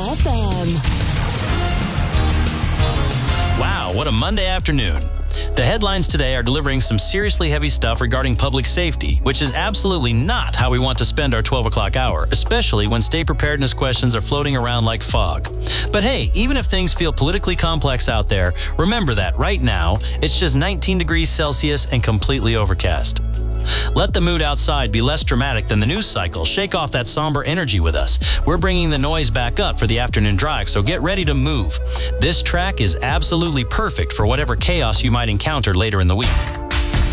FM. Wow, what a Monday afternoon. The headlines today are delivering some seriously heavy stuff regarding public safety, which is absolutely not how we want to spend our 12 o'clock hour, especially when state preparedness questions are floating around like fog. But hey, even if things feel politically complex out there, remember that right now, it's just 19 degrees Celsius and completely overcast. Let the mood outside be less dramatic than the news cycle. Shake off that somber energy with us. We're bringing the noise back up for the afternoon drive, so get ready to move. This track is absolutely perfect for whatever chaos you might encounter later in the week.